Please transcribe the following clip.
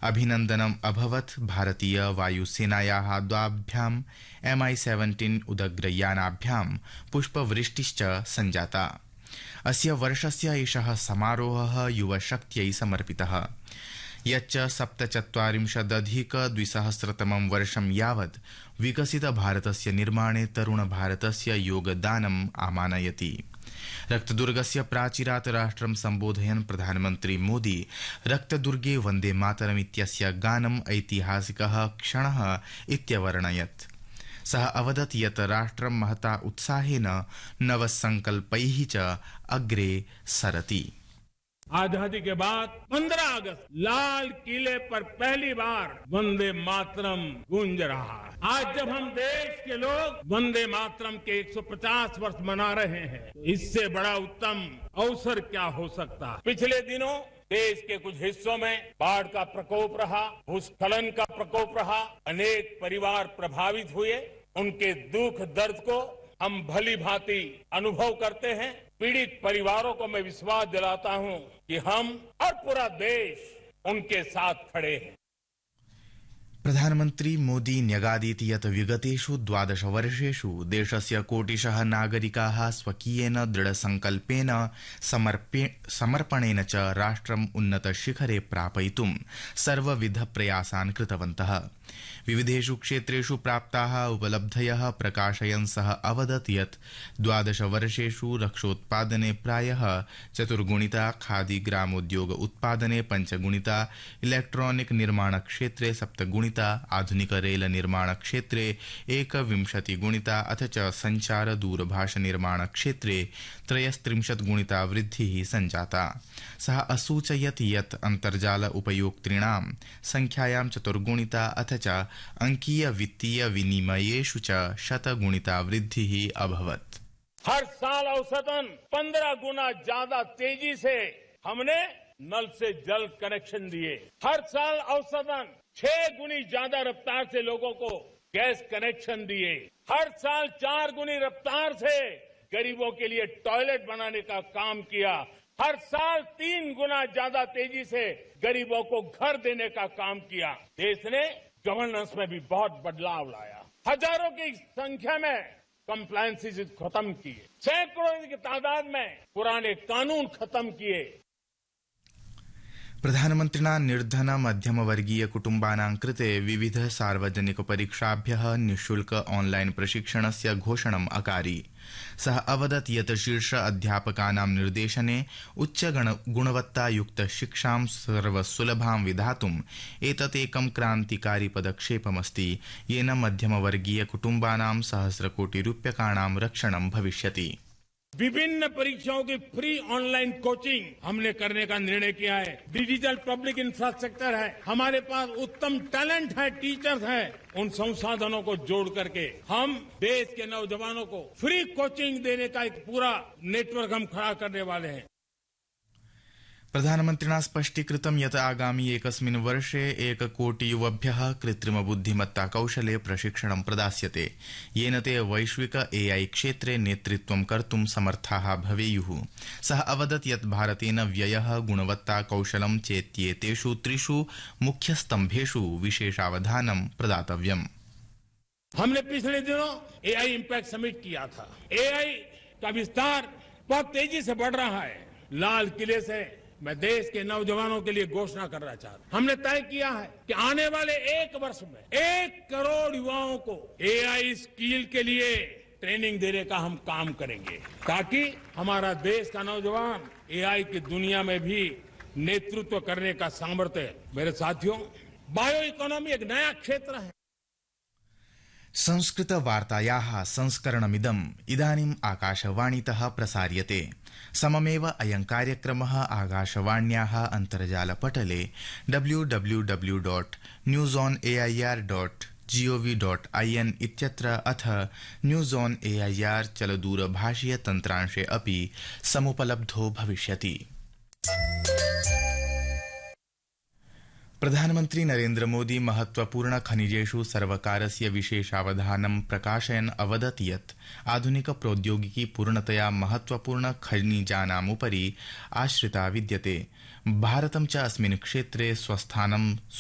अभिनन्दनम् अभवत् भारतीय वायुसेनायाः द्वाभ्यां MI-17 उदग्रयानाभ्यां पुष्पवृष्टिश्च सञ्जाता। अस्य वर्षस्य एषः समारोहः युवशक्त्यै समर्पितः, यच्च 47-अधिक-2000तमं वर्षं यावत् विकसितभारतस्य निर्माणे तरुणभारतस्य योगदानम् आमानयति। रक्तदुर्गस्य प्राचीरात् राष्ट्रं सम्बोधयन् प्रधानमन्त्री मोदी रक्तदुर्गे वन्दे मातरम् इत्यस्य गानम् ऐतिहासिकः क्षणः इत्यवर्णयत्। सः अवदत् यत् राष्ट्रं महता उत्साहेन नवसंकल्पैः च अग्रे सरति। आजादी के बाद 15 अगस्त लाल किले पर पहली बार वंदे मातरम गूंज रहा है। आज जब हम देश के लोग वंदे मातरम के 150 वर्ष मना रहे हैं, तो इससे बड़ा उत्तम अवसर क्या हो सकता है। पिछले दिनों देश के कुछ हिस्सों में बाढ़ का प्रकोप रहा, भूस्खलन का प्रकोप रहा, अनेक परिवार प्रभावित हुए। उनके दुख दर्द को हम भली भांति अनुभव करते हैं। पीड़ित परिवारों को मैं विश्वास दिलाता हूं कि हम और पूरा देश उनके साथ खड़े हैं। प्रधानमन्त्री मोदी न्यगादीत् यत् विगतेषु 12 वर्षेषु देशस्य कोटिशः नागरिकाः स्वकीयेन दृढसंकल्पेन समर्पणेन च राष्ट्रम् उन्नतशिखरे प्रापयितुं सर्वविध प्रयासान् कृतवन्तः। विविधेषु क्षेत्रेषु प्राप्ताः उपलब्धयः प्रकाशयन् सः अवदत् यत् 12 वर्षेषु रक्षोत्पादने प्रायः 4 गुणिता, खादी ग्रामोद्योग उत्पादने 5 गुणिता, इलेक्ट्रॉनिक निर्माण क्षेत्रे 7 गुणिता, आधुनिक रेल निर्माण क्षेत्रे 21 गुणिता अथ च संचार दूरभाष निर्माण क्षेत्रे 33 गुणिता वृद्धिः सञ्जाता। सः असूचयत् यत् अन्तर्जाल उपयोक्तॄणां संख्यायां 4 गुणिता अथ च अंकीय वित्तीय विनिमयेषु च 100 गुणिता वृद्धिः अभवत्। हर साल औसतन 15 गुना ज्यादा तेजी से हमने नल से जल कनेक्शन दिए। हर साल औसतन 6 गुनी ज्यादा रफ्तार से लोगों को गैस कनेक्शन दिए। हर साल 4 गुनी रफ्तार से गरीबों के लिए टॉयलेट बनाने का काम किया। हर साल 3 गुना ज्यादा तेजी से गरीबों को घर देने का काम किया। देश ने गवर्नेंस में भी बहुत बदलाव लाया। हजारों की संख्या में कंप्लायंसेस खत्म किए, सैकड़ों की तादाद में पुराने कानून खत्म किए। प्रधानमन्त्रिणा निर्धन मध्यमवर्गीय कुटुम्बानां कृते विविध सार्वजनिक परीक्षाभ्यः निःशुल्क ऑनलाइन प्रशिक्षणस्य घोषणम् अकारि। सः अवदत् यत् शीर्ष अध्यापकानां निर्देशने उच्च गुणवत्तायुक्त शिक्षां सर्वसुलभां विधातुम् एतदेकं क्रान्तिकारी पदक्षेपमस्ति, येन मध्यमवर्गीय कुटुम्बानां सहस्रकोटिरूप्यकाणां रक्षणं भविष्यति। विभिन्न परीक्षाओं की फ्री ऑनलाइन कोचिंग हमने करने का निर्णय किया है। डिजिटल पब्लिक इंफ्रास्ट्रक्चर है, हमारे पास उत्तम टैलेंट है, टीचर्स हैं। उन संसाधनों को जोड़ करके हम देश के नौजवानों को फ्री कोचिंग देने का एक पूरा नेटवर्क हम खड़ा करने वाले हैं। प्रधानमन्त्रिणा स्पष्टीकृतं यत् आगामि एकस्मिन् वर्षे 1 कोटि युवभ्यः कृत्रिमबुद्धिमत्ता कौशले प्रशिक्षणं प्रदास्यते, येन ते वैश्विक AI क्षेत्रे नेतृत्वं कर्तुं समर्थाः भवेयुः। सः अवदत् यत् भारतेन व्ययः, गुणवत्ता, कौशलं चेत्येतेषु 3 मुख्यस्तम्भेषु विशेषावधानं प्रदातव्यम्। हमने पिछले दिनों AI इम्पैक्ट समिट किया था। AI का विस्तार बहुत तेजी से बढ़ रहा है। लाल किले से मैं देश के नौजवानों के लिए घोषणा करना चाहता हूं। हमने तय किया है कि आने वाले 1 वर्ष में 1 करोड़ युवाओं को AI स्किल के लिए ट्रेनिंग देने का हम काम करेंगे, ताकि हमारा देश का नौजवान AI की दुनिया में भी नेतृत्व करने का सामर्थ्य। मेरे साथियों, बायो इकोनॉमी एक नया क्षेत्र है। संस्कृत वार्तायाः संस्करणमिदम् इदानीम् आकाशवाणीतः प्रसार्यते। सममेव अयं कार्यक्रमः आकाशवाण्याः अन्तर्जालपटले www.newsonair.gov.in इत्यत्र अथ न्यूज़ ऑन AIR चलदूरभाषीय तन्त्रांशे अपि समुपलब्धो भविष्यति। प्रधानमन्त्री नरेन्द्र मोदी महत्वपूर्ण खनिजेषु सर्वकारस्य विशेषावधानं प्रकाशयन् अवदत् यत् आधुनिक प्रौद्योगिकी पूर्णतया महत्वपूर्ण खनिजानामुपरि आश्रिता विद्यते। भारतं च अस्मिन् क्षेत्रे स्वस्थानं